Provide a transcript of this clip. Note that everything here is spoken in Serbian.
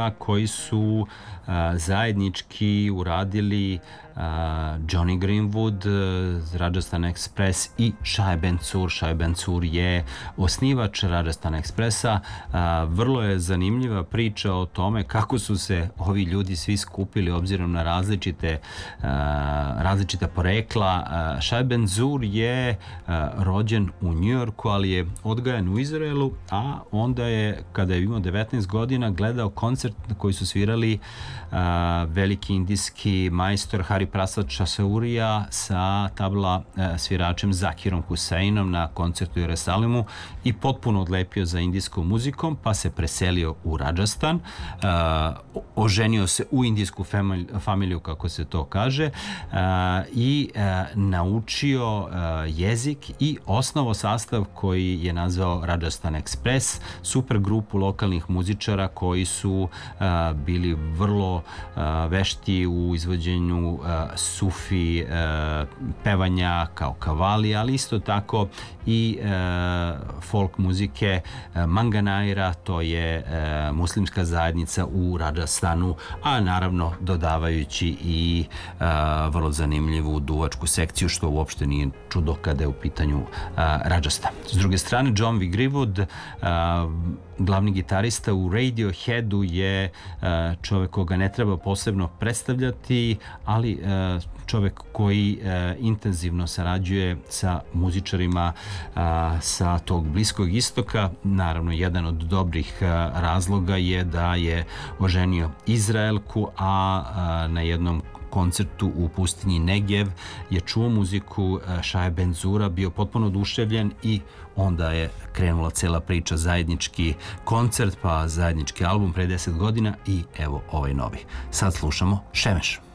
muzičara koji su zajednički uradili Johnny Greenwood, Rajasthan Express i Shai Ben Sur. Shai Ben Sur je osnivač Rajasthan Expressa. Vrlo je zanimljiva priča o tome kako su se ovi ljudi svi skupili obzirom na različita porekla. Shai Ben Sur je rođen u Njujorku, ali je odgajan u Izraelu, a onda je, kada je imao 19 godina, gledao koncert koji su svirali veliki indijski majstor Hari Prasad Chasourija sa tabla sviračem Zakirom Huseinom na koncertu u Jerusalimu i potpuno odlepio za indijskom muzikom, pa se preselio u Rajasthan, oženio se u indijsku familiju, kako se to kaže, i naučio jezik i osnovo sastav koji je nazvao Rajasthan Express, super grupu lokalnih muzičara koji su bili vrlo vešti u izvođenju sufi pevanja kao kavali, ali isto tako i folk muzike Manganaira, to je muslimska zajednica u Rajasthanu, a naravno dodavajući i vrlo zanimljivu duvačku sekciju, što uopšte nije čudo kada je u pitanju Rajasthan. S druge strane, John V. Greenwood, glavni gitarista u Radioheadu, je čovek koga ne treba posebno predstavljati, ali čovek koji intenzivno sarađuje sa muzičarima sa tog Bliskog istoka. Naravno, jedan od dobrih razloga je da je oženio Izraelku, a na jednom koncertu u pustinji Negev je čuo muziku Shai Ben Sura, bio potpuno oduševljen i onda je krenula cela priča, zajednički koncert, pa zajednički album pre 10 godina i evo ovaj novi. Sad slušamo Šemeš.